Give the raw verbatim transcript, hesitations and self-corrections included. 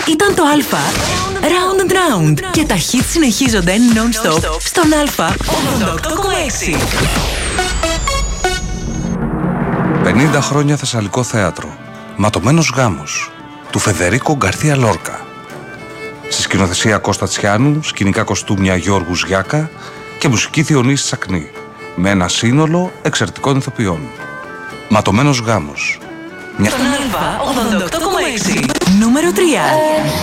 Ήταν το Α Round and Round. Και τα hits συνεχίζονται non-stop στον Α ογδόντα οκτώ κόμμα έξι. πενήντα χρόνια Θεσσαλικό θέατρο. Ματωμένος γάμος του Φεδερίκο Γκαρθία Λόρκα. Στη σκηνοθεσία Κώστα Τσιάνου, σκηνικά κοστούμια Γιώργου Γιάκα και μουσική Διονύση Τσακνή. Με ένα σύνολο εξαιρετικών ηθοποιών. Ματωμένος γάμος. Μια... Στον Α ογδόντα οκτώ κόμμα έξι. Νούμερο τρία.